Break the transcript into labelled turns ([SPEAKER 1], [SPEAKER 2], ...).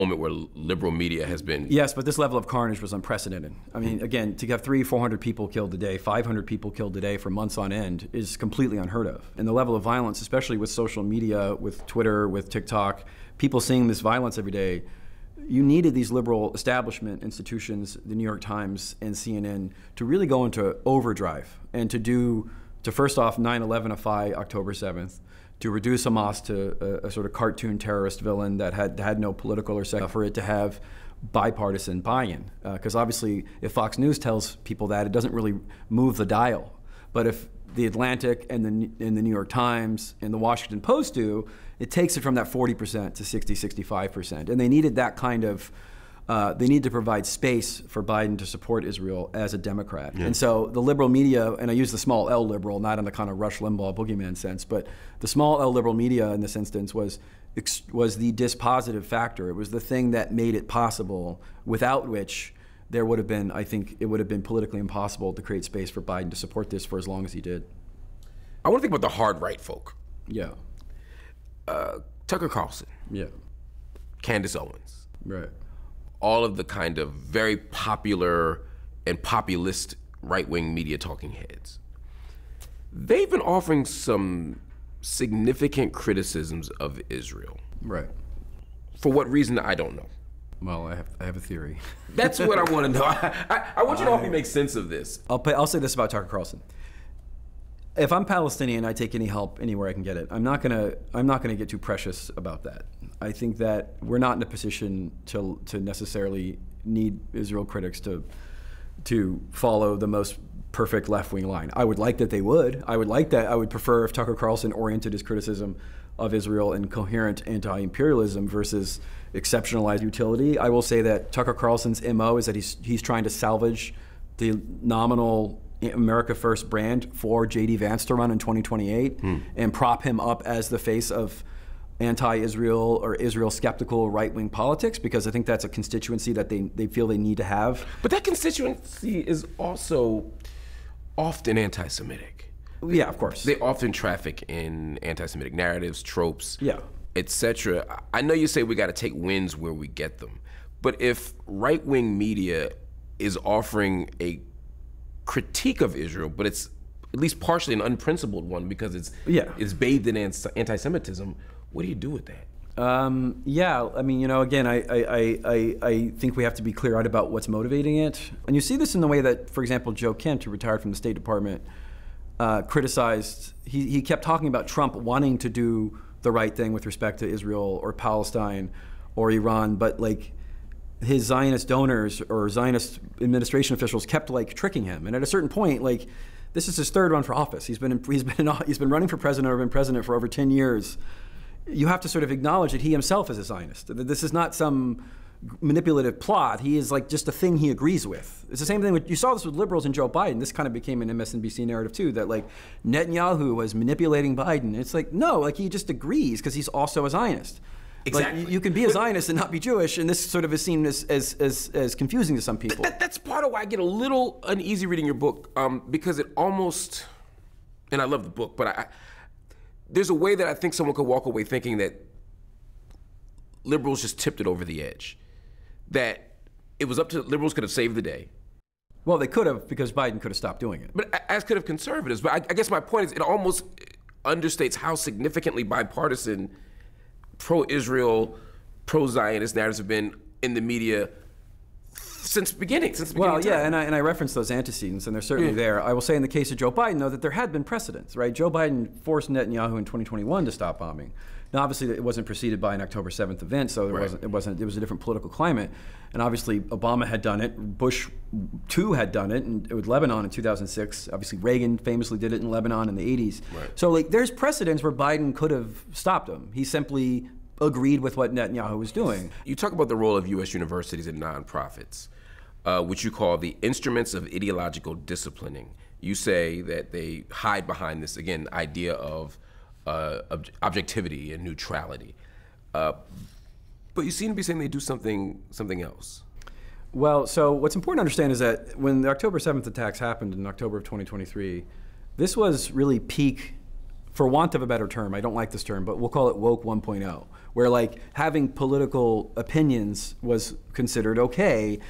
[SPEAKER 1] moment where liberal media has been.
[SPEAKER 2] Yes, but this level of carnage was unprecedented. I mean, again, to have 400 people killed a day, 500 people killed a day for months on end is completely unheard of. And the level of violence, especially with social media, with Twitter, with TikTok, people seeing this violence every day, you needed these liberal establishment institutions, the New York Times and CNN, to really go into overdrive and to first off 9/11ify October 7th, to reduce Hamas to a sort of cartoon terrorist villain that had no political or secular, for it to have bipartisan buy-in. Because obviously, if Fox News tells people that, it doesn't really move the dial. But if the Atlantic and the New York Times and the Washington Post do, it takes it from that 40% to 60, 65%. And they needed that kind of, they need to provide space for Biden to support Israel as a Democrat. Yeah. And so the liberal media, and I use the small L liberal, not in the kind of Rush Limbaugh boogeyman sense, but the small L liberal media in this instance was the dispositive factor. It was the thing that made it possible, without which there would have been, I think, it would have been politically impossible to create space for Biden to support this for as long as he did.
[SPEAKER 1] I want to think about the hard right folk.
[SPEAKER 2] Yeah.
[SPEAKER 1] Tucker Carlson.
[SPEAKER 2] Yeah.
[SPEAKER 1] Candace Owens.
[SPEAKER 2] Right.
[SPEAKER 1] All of the kind of very popular and populist right-wing media talking heads. They've been offering some significant criticisms of Israel.
[SPEAKER 2] Right.
[SPEAKER 1] For what reason, I don't know.
[SPEAKER 2] Well, I have a theory.
[SPEAKER 1] That's what I want to know. I want you to help me make sense of this.
[SPEAKER 2] I'll say this about Tucker Carlson. If I'm Palestinian, I take any help anywhere I can get it. I'm not gonna get too precious about that. I think that we're not in a position to necessarily need Israel critics to follow the most perfect left-wing line. I would like that they would. I would prefer if Tucker Carlson oriented his criticism of Israel in coherent anti-imperialism versus exceptionalized utility. I will say that Tucker Carlson's MO is that he's trying to salvage the nominal America First brand for J.D. Vance to run in 2028 and prop him up as the face of anti-Israel or Israel-skeptical right-wing politics, because I think that's a constituency that they feel they need to have.
[SPEAKER 1] But that constituency is also often anti-Semitic.
[SPEAKER 2] Yeah, of course.
[SPEAKER 1] They often traffic in anti-Semitic narratives, tropes,
[SPEAKER 2] yeah,
[SPEAKER 1] etc. I know you say we got to take wins where we get them, but if right-wing media is offering a critique of Israel, but it's at least partially an unprincipled one because it's bathed in anti-Semitism, what do you do with that?
[SPEAKER 2] Yeah, I mean, again, I think we have to be clear-eyed about what's motivating it. And you see this in the way that, for example, Joe Kent, who retired from the State Department, criticized, he kept talking about Trump wanting to do the right thing with respect to Israel or Palestine or Iran, but like his Zionist donors or Zionist administration officials kept like tricking him. And at a certain point, like, this is his third run for office. He's been running for president or been president for over 10 years. You have to sort of acknowledge that he himself is a Zionist. This is not some manipulative plot. He is like just a thing he agrees with. It's the same thing you saw this with liberals and Joe Biden. This kind of became an MSNBC narrative too, that like Netanyahu was manipulating Biden. It's like, no, like he just agrees because he's also a Zionist.
[SPEAKER 1] Exactly.
[SPEAKER 2] Like, you can be a Zionist and not be Jewish, and this sort of is seen as confusing to some people.
[SPEAKER 1] That's part of why I get a little uneasy reading your book, because it almost, and I love the book, but there's a way that I think someone could walk away thinking that liberals just tipped it over the edge. That it was up to liberals could have saved the day.
[SPEAKER 2] Well, they could have, because Biden could have stopped doing it.
[SPEAKER 1] But as could have conservatives. But I guess my point is it almost understates how significantly bipartisan pro-Israel, pro-Zionist narratives have been in the media since the beginning.
[SPEAKER 2] Well, yeah, and I referenced those antecedents, and they're certainly there. I will say in the case of Joe Biden, though, that there had been precedents, right? Joe Biden forced Netanyahu in 2021 to stop bombing. Now, obviously, it wasn't preceded by an October 7th event, so it was a different political climate. And obviously, Obama had done it, Bush II had done it, and with Lebanon in 2006. Obviously, Reagan famously did it in Lebanon in the 80s. Right. So, like, there's precedents where Biden could have stopped him. He simply agreed with what Netanyahu was doing.
[SPEAKER 1] You talk about the role of U.S. universities and nonprofits, which you call the instruments of ideological disciplining. You say that they hide behind this, again, idea of objectivity and neutrality. But you seem to be saying they do something else.
[SPEAKER 2] Well, so what's important to understand is that when the October 7th attacks happened in October of 2023, this was really peak for want of a better term, I don't like this term, but we'll call it woke 1.0, where like having political opinions was considered okay,